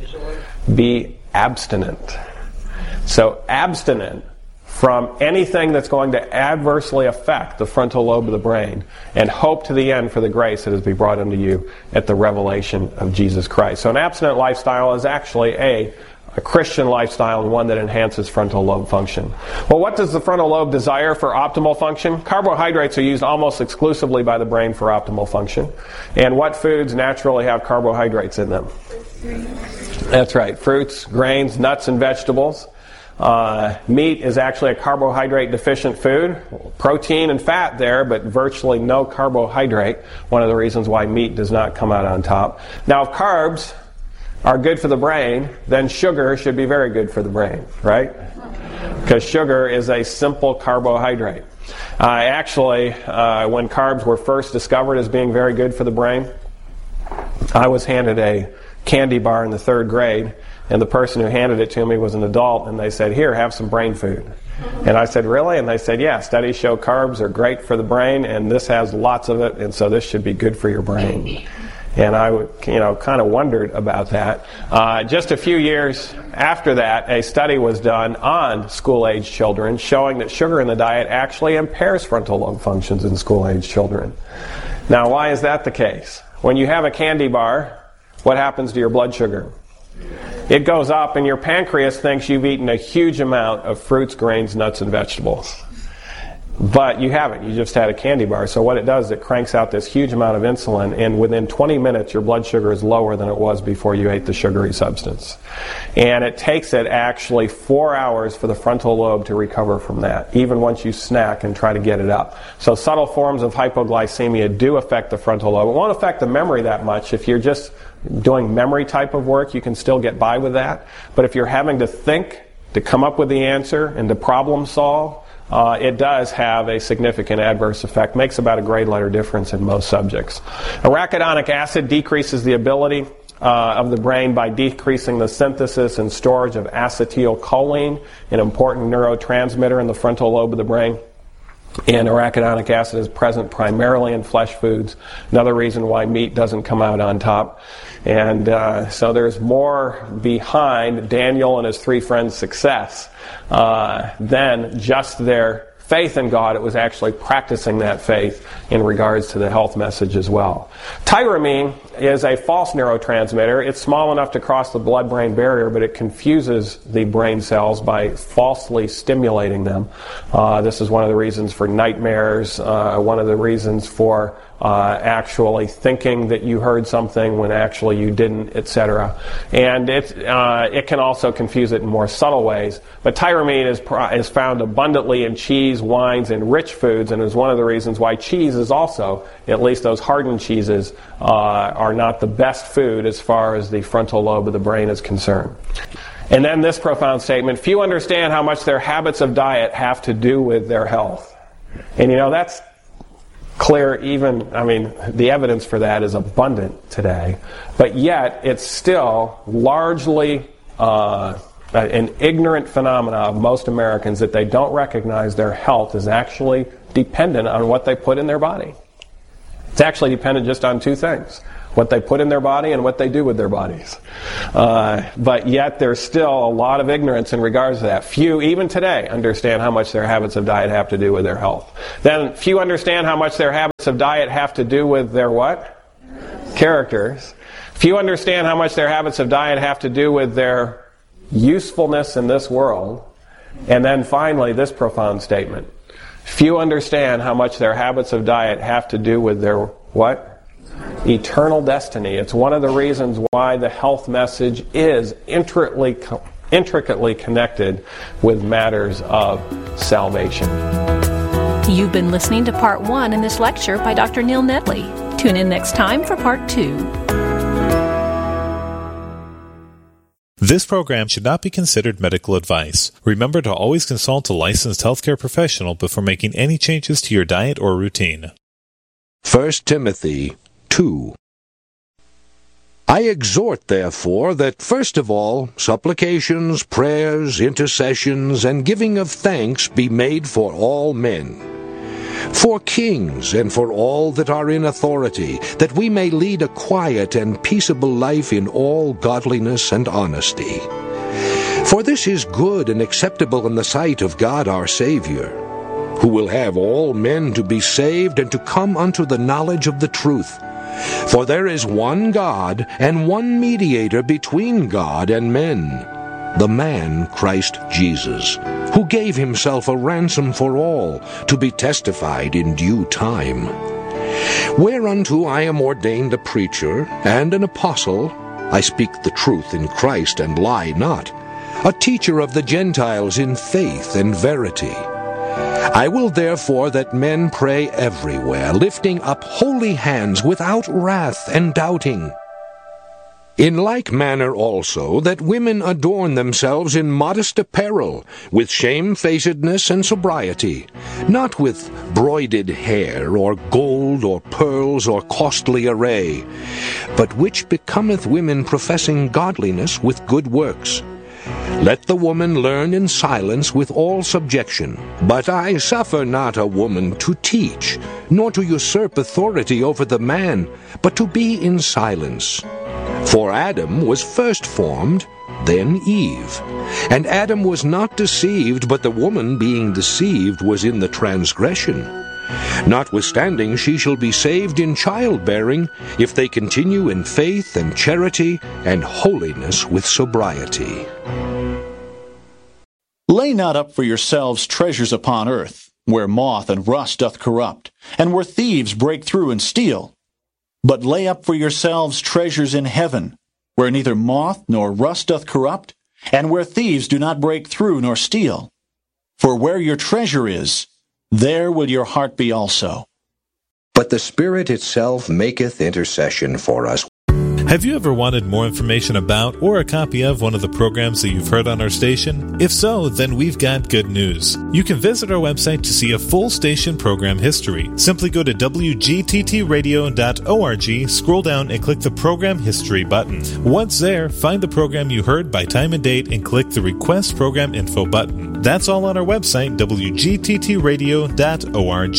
Be abstinent. So abstinent from anything that's going to adversely affect the frontal lobe of the brain, and hope to the end for the grace that is to be brought unto you at the revelation of Jesus Christ. So an abstinent lifestyle is actually a, a Christian lifestyle, and one that enhances frontal lobe function. Well, what does the frontal lobe desire for optimal function? Carbohydrates are used almost exclusively by the brain for optimal function. And what foods naturally have carbohydrates in them? That's right, fruits, grains, nuts, and vegetables. Uh, meat is actually a carbohydrate-deficient food. Protein and fat there, but virtually no carbohydrate. One of the reasons why meat does not come out on top. Now, if carbs are good for the brain, then sugar should be very good for the brain, right? Because sugar is a simple carbohydrate. Uh, actually, uh, when carbs were first discovered as being very good for the brain, I was handed a candy bar in the third grade, and the person who handed it to me was an adult, and they said, here, have some brain food. And I said, really? And they said, yeah, studies show carbs are great for the brain, and this has lots of it, and so this should be good for your brain. And I, you know, kind of wondered about that. Uh, just a few years after that, a study was done on school-age children showing that sugar in the diet actually impairs frontal lobe functions in school-age children. Now, why is that the case? When you have a candy bar, what happens to your blood sugar? It goes up, and your pancreas thinks you've eaten a huge amount of fruits, grains, nuts, and vegetables. But you haven't. You just had a candy bar. So what it does is it cranks out this huge amount of insulin, and within twenty minutes your blood sugar is lower than it was before you ate the sugary substance. And it takes it actually four hours for the frontal lobe to recover from that, even once you snack and try to get it up. So subtle forms of hypoglycemia do affect the frontal lobe. It won't affect the memory that much. If you're just doing memory type of work, you can still get by with that. But if you're having to think, to come up with the answer, and to problem solve, Uh, it does have a significant adverse effect. Makes about a grade letter difference in most subjects. Arachidonic acid decreases the ability uh, of the brain by decreasing the synthesis and storage of acetylcholine, an important neurotransmitter in the frontal lobe of the brain. And arachidonic acid is present primarily in flesh foods. Another reason why meat doesn't come out on top. And uh, so there's more behind Daniel and his three friends' success uh, than just their faith in God, it was actually practicing that faith in regards to the health message as well. Tyramine is a false neurotransmitter. It's small enough to cross the blood-brain barrier, but it confuses the brain cells by falsely stimulating them. Uh, this is one of the reasons for nightmares, uh, one of the reasons for Uh, actually thinking that you heard something when actually you didn't, et cetera. And it uh, it can also confuse it in more subtle ways. But tyramine is is found abundantly in cheese, wines, and rich foods, and is one of the reasons why cheese is also, at least those hardened cheeses, uh, are not the best food as far as the frontal lobe of the brain is concerned. And then this profound statement: few understand how much their habits of diet have to do with their health. And you know, that's clear even, I mean, the evidence for that is abundant today, but yet it's still largely uh, an ignorant phenomena of most Americans that they don't recognize their health is actually dependent on what they put in their body. It's actually dependent just on two things: what they put in their body and what they do with their bodies. Uh, but yet there's still a lot of ignorance in regards to that. Few, even today, understand how much their habits of diet have to do with their health. Then few understand how much their habits of diet have to do with their what? Characters. Few understand how much their habits of diet have to do with their usefulness in this world. And then finally, this profound statement: few understand how much their habits of diet have to do with their what? Eternal destiny. It's one of the reasons why the health message is intricately, intricately connected with matters of salvation. You've been listening to part one in this lecture by Doctor Neil Nedley. Tune in next time for part two. This program should not be considered medical advice. Remember to always consult a licensed healthcare professional before making any changes to your diet or routine. First Timothy two. I exhort, therefore, that first of all supplications, prayers, intercessions, and giving of thanks be made for all men, for kings, and for all that are in authority, that we may lead a quiet and peaceable life in all godliness and honesty. For this is good and acceptable in the sight of God our Savior, who will have all men to be saved and to come unto the knowledge of the truth. For there is one God, and one mediator between God and men, the man Christ Jesus, who gave himself a ransom for all, to be testified in due time. Whereunto I am ordained a preacher and an apostle, I speak the truth in Christ and lie not, a teacher of the Gentiles in faith and verity. I will therefore that men pray everywhere, lifting up holy hands without wrath and doubting. In like manner also that women adorn themselves in modest apparel, with shamefacedness and sobriety, not with broided hair, or gold, or pearls, or costly array, but which becometh women professing godliness with good works. Let the woman learn in silence with all subjection. But I suffer not a woman to teach, nor to usurp authority over the man, but to be in silence. For Adam was first formed, then Eve. And Adam was not deceived, but the woman being deceived was in the transgression. Notwithstanding, she shall be saved in childbearing, if they continue in faith and charity and holiness with sobriety. Lay not up for yourselves treasures upon earth, where moth and rust doth corrupt, and where thieves break through and steal. But lay up for yourselves treasures in heaven, where neither moth nor rust doth corrupt, and where thieves do not break through nor steal. For where your treasure is, there will your heart be also. But the Spirit itself maketh intercession for us. Have you ever wanted more information about or a copy of one of the programs that you've heard on our station? If so, then we've got good news. You can visit our website to see a full station program history. Simply go to w g t t radio dot org, scroll down and click the Program History button. Once there, find the program you heard by time and date and click the Request Program Info button. That's all on our website, w g t t radio dot org.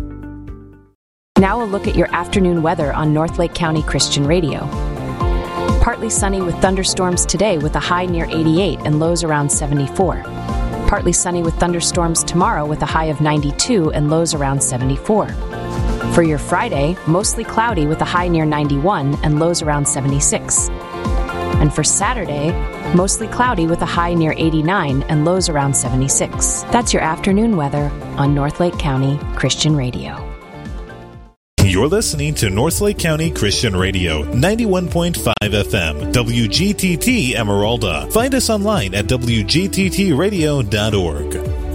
Now a look at your afternoon weather on North Lake County Christian Radio. Partly sunny with thunderstorms today with a high near eighty-eight and lows around seventy-four. Partly sunny with thunderstorms tomorrow with a high of ninety-two and lows around seventy-four. For your Friday, mostly cloudy with a high near ninety-one and lows around seventy-six. And for Saturday, mostly cloudy with a high near eighty-nine and lows around seventy-six. That's your afternoon weather on North Lake County Christian Radio. You're listening to North Lake County Christian Radio, ninety-one point five F M, W G T T Emeralda. Find us online at W G T T radio dot org.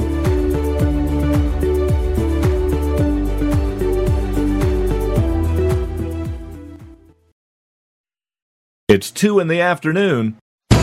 It's two in the afternoon.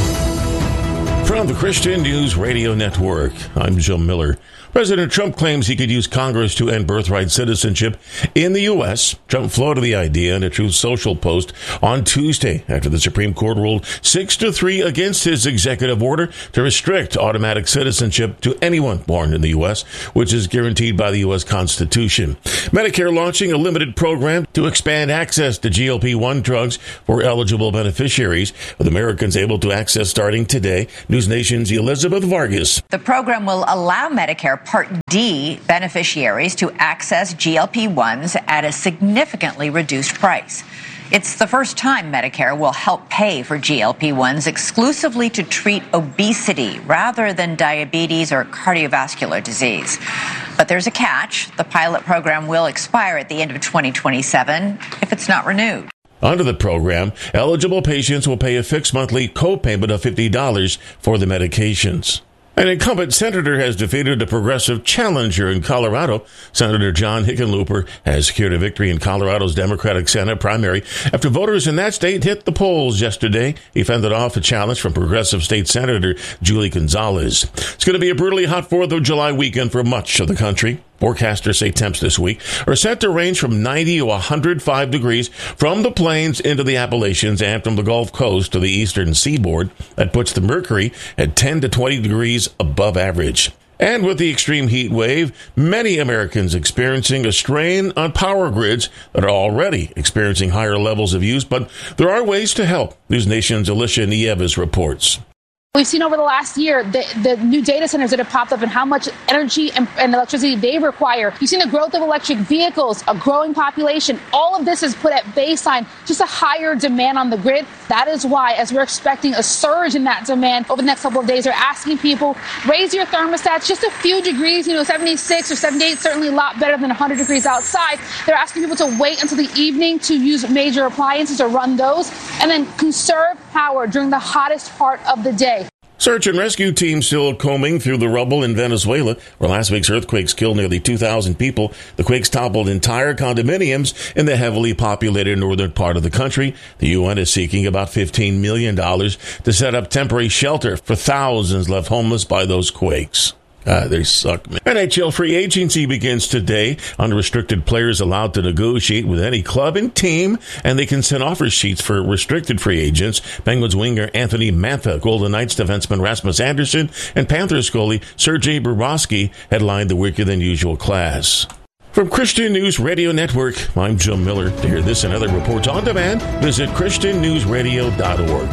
From the Christian News Radio Network, I'm Joe Miller. President Trump claims he could use Congress to end birthright citizenship in the U S. Trump floated the idea in a Truth Social post on Tuesday after the Supreme Court ruled six to three against his executive order to restrict automatic citizenship to anyone born in the U S, which is guaranteed by the U S Constitution. Medicare launching a limited program to expand access to G L P one drugs for eligible beneficiaries, with Americans able to access starting today. News Nation's Elizabeth Vargas. The program will allow Medicare Part D beneficiaries to access G L P ones at a significantly reduced price. It's the first time Medicare will help pay for G L P ones exclusively to treat obesity rather than diabetes or cardiovascular disease. But there's a catch. The pilot program will expire at the end of twenty twenty-seven if it's not renewed. Under the program, eligible patients will pay a fixed monthly co-payment of fifty dollars for the medications. An incumbent senator has defeated a progressive challenger in Colorado. Senator John Hickenlooper has secured a victory in Colorado's Democratic Senate primary after voters in that state hit the polls yesterday. He fended off a challenge from progressive state senator Julie Gonzalez. It's going to be a brutally hot fourth of July weekend for much of the country. Forecasters say temps this week are set to range from ninety to one hundred five degrees from the plains into the Appalachians and from the Gulf Coast to the eastern seaboard. That puts the mercury at ten to twenty degrees above average. And with the extreme heat wave, many Americans experiencing a strain on power grids that are already experiencing higher levels of use, but there are ways to help. News Nation's Alicia Nieves reports. We've seen over the last year the, the new data centers that have popped up and how much energy and, and electricity they require. You've seen the growth of electric vehicles, a growing population. All of this has put at baseline just a higher demand on the grid. That is why, as we're expecting a surge in that demand over the next couple of days, they're asking people, raise your thermostats just a few degrees, you know, seventy-six or seventy-eight, certainly a lot better than one hundred degrees outside. They're asking people to wait until the evening to use major appliances or run those, and then conserve power during the hottest part of the day. Search and rescue teams still combing through the rubble in Venezuela, where last week's earthquakes killed nearly two thousand people. The quakes toppled entire condominiums in the heavily populated northern part of the country. The U N is seeking about fifteen million dollars to set up temporary shelter for thousands left homeless by those quakes. Ah, they suck, man. N H L free agency begins today. Unrestricted players allowed to negotiate with any club and team, and they can send offer sheets for restricted free agents. Penguins winger Anthony Mantha, Golden Knights defenseman Rasmus Anderson, and Panthers goalie Sergei Bobrovsky headlined the weaker-than-usual class. From Christian News Radio Network, I'm Joe Miller. To hear this and other reports on demand, visit Christian News Radio dot org.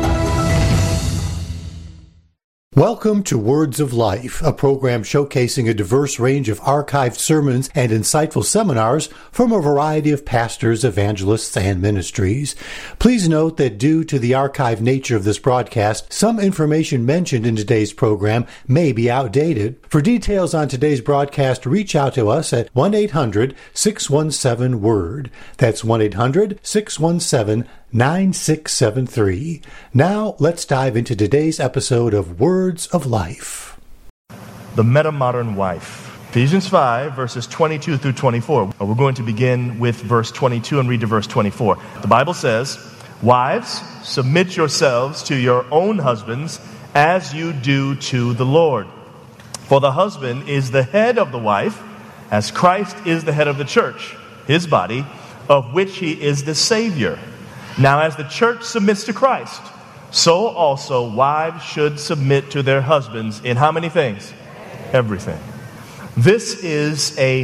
Welcome to Words of Life, a program showcasing a diverse range of archived sermons and insightful seminars from a variety of pastors, evangelists, and ministries. Please note that due to the archived nature of this broadcast, some information mentioned in today's program may be outdated. For details on today's broadcast, reach out to us at one eight hundred six one seven word. That's one eight hundred six one seven nine six seven three. Now, let's dive into today's episode of Words of Life. The Metamodern Wife. Ephesians five, verses twenty-two through twenty-four. We're going to begin with verse twenty-two and read to verse twenty-four. The Bible says, "Wives, submit yourselves to your own husbands as you do to the Lord. For the husband is the head of the wife, as Christ is the head of the church, his body, of which he is the Savior. Now as the church submits to Christ, so also wives should submit to their husbands in how many things? Everything." This is a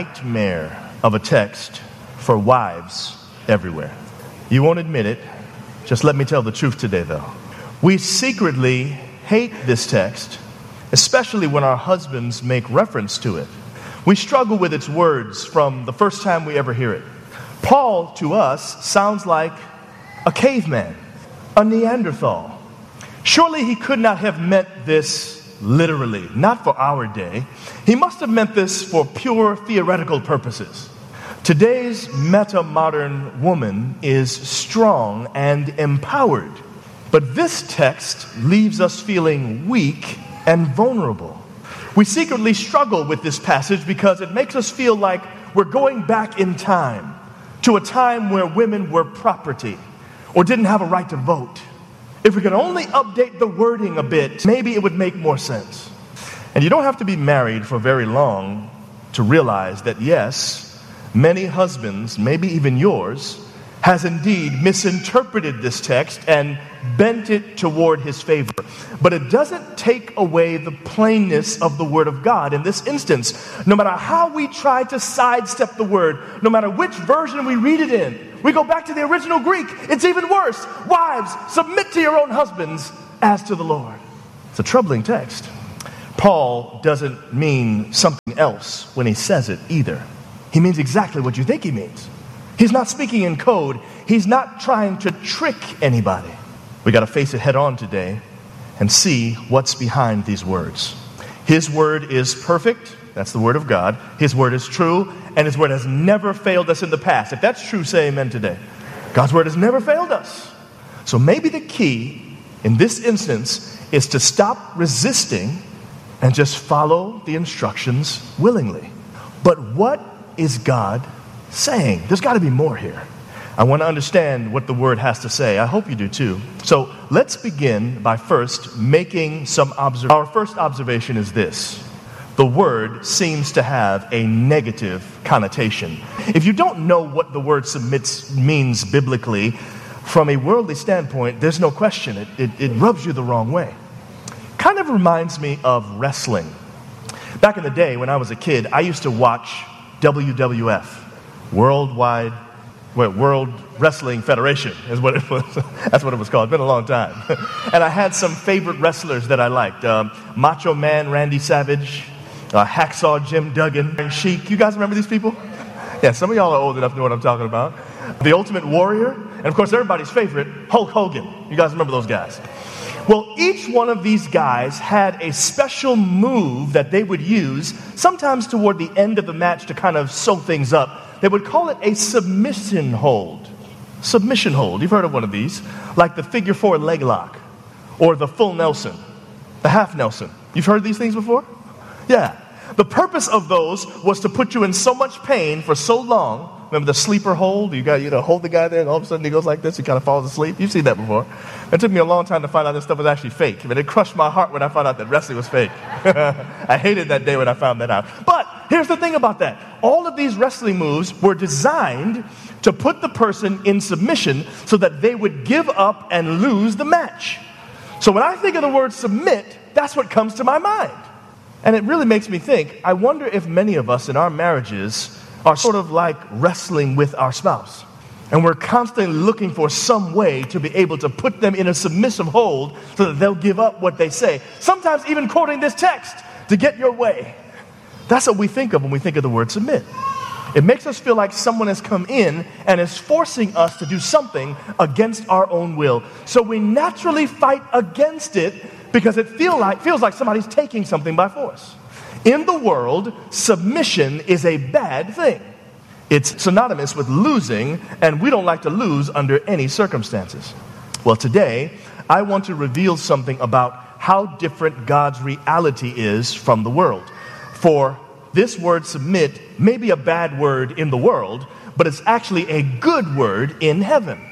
nightmare of a text for wives everywhere. You won't admit it, Just let me tell the truth today, though. We secretly hate this text, especially when our husbands make reference to it. We struggle with its words from the first time we ever hear it. Paul, to us, sounds like a caveman, a Neanderthal. Surely he could not have meant this literally, not for our day. He must have meant this for pure theoretical purposes. Today's meta-modern woman is strong and empowered, but this text leaves us feeling weak and vulnerable. We secretly struggle with this passage because it makes us feel like we're going back in time to a time where women were property or didn't have a right to vote. If we could only update the wording a bit, maybe it would make more sense. And you don't have to be married for very long to realize that, yes, many husbands, maybe even yours, has indeed misinterpreted this text and bent it toward his favor. But it doesn't take away the plainness of the Word of God in this instance. No matter how we try to sidestep the Word, no matter which version we read it in, we go back to the original Greek. It's even worse. Wives, submit to your own husbands as to the Lord. It's a troubling text. Paul doesn't mean something else when he says it either. He means exactly what you think he means. He's not speaking in code. He's not trying to trick anybody. We got to face it head on today and see what's behind these words. His word is perfect. That's the word of God. His word is true, and his word has never failed us in the past. If that's true, say amen today. God's word has never failed us. So maybe the key in this instance is to stop resisting and just follow the instructions willingly. But what is God saying? There's got to be more here. I want to understand what the word has to say. I hope you do too. So let's begin by first making some observations. Our first observation is this. The word seems to have a negative connotation. If you don't know what the word submits means biblically, from a worldly standpoint, there's no question. It, it, it rubs you the wrong way. Kind of reminds me of wrestling. Back in the day when I was a kid, I used to watch W W F, Worldwide, well, World Wrestling Federation is what it was. That's what it was called. It's been a long time. And I had some favorite wrestlers that I liked. Um, Macho Man Randy Savage, uh, Hacksaw Jim Duggan, and Sheik. You guys remember these people? Yeah, some of y'all are old enough to know what I'm talking about. The Ultimate Warrior, and of course everybody's favorite, Hulk Hogan. You guys remember those guys? Well, each one of these guys had a special move that they would use, sometimes toward the end of the match to kind of sew things up. They would call it a submission hold. Submission hold. You've heard of one of these, like the figure four leg lock, or the full Nelson, the half Nelson. You've heard these things before? Yeah. The purpose of those was to put you in so much pain for so long. Remember the sleeper hold? You got you know hold the guy there, and all of a sudden he goes like this. He kind of falls asleep. You've seen that before. It took me a long time to find out this stuff was actually fake. I mean, it crushed my heart when I found out that wrestling was fake. I hated that day when I found that out. But here's the thing about that: all of these wrestling moves were designed to put the person in submission so that they would give up and lose the match. So when I think of the word submit, that's what comes to my mind. And it really makes me think, I wonder if many of us in our marriages are sort of like wrestling with our spouse. And we're constantly looking for some way to be able to put them in a submissive hold so that they'll give up what they say. Sometimes even quoting this text to get your way. That's what we think of when we think of the word submit. It makes us feel like someone has come in and is forcing us to do something against our own will. So we naturally fight against it because it feel like, feels like somebody's taking something by force. In the world, submission is a bad thing. It's synonymous with losing, and we don't like to lose under any circumstances. Well, today, I want to reveal something about how different God's reality is from the world. For this word submit may be a bad word in the world, but it's actually a good word in heaven.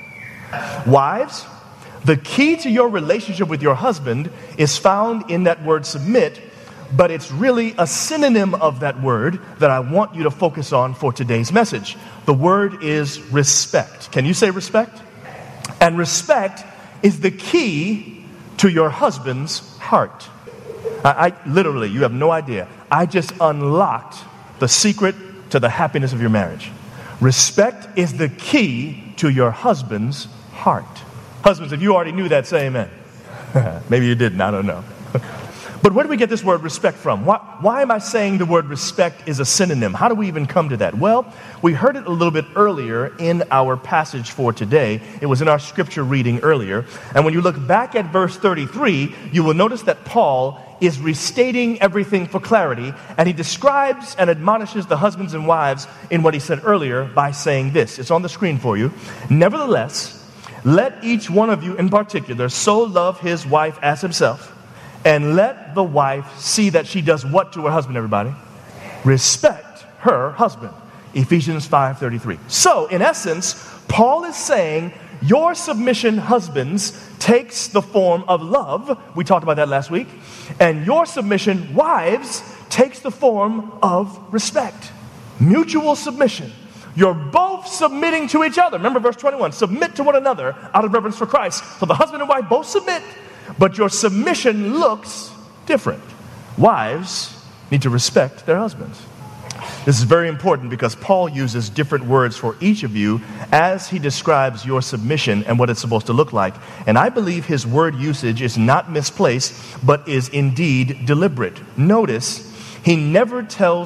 Wives, the key to your relationship with your husband is found in that word submit, but it's really a synonym of that word that I want you to focus on for today's message. The word is respect. Can you say respect? And respect is the key to your husband's heart. I, I literally, you have no idea. I just unlocked the secret to the happiness of your marriage. Respect is the key to your husband's heart. Husbands, if you already knew that, say amen. Maybe you didn't, I don't know. But where do we get this word respect from? Why, why am I saying the word respect is a synonym? How do we even come to that? Well, we heard it a little bit earlier in our passage for today. It was in our scripture reading earlier. And when you look back at verse thirty-three, you will notice that Paul is restating everything for clarity, and he describes and admonishes the husbands and wives in what he said earlier by saying this. It's on the screen for you. Nevertheless, let each one of you in particular so love his wife as himself, and let the wife see that she does what to her husband, everybody? Respect her husband. Ephesians five thirty-three. So, in essence, Paul is saying your submission, husbands, takes the form of love. We talked about that last week. And your submission, wives, takes the form of respect. Mutual submission. You're both submitting to each other. Remember verse twenty-one. Submit to one another out of reverence for Christ. So the husband and wife both submit, but your submission looks different. Wives need to respect their husbands. This is very important because Paul uses different words for each of you as he describes your submission and what it's supposed to look like. And I believe his word usage is not misplaced, but is indeed deliberate. Notice, he never tells